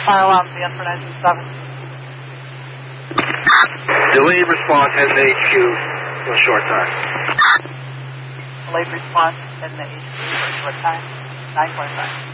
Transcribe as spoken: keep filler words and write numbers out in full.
Final alarm be on for nine two seven. Delayed response has an H Q for a short time. Delayed response has an H Q for a short time. nine point five.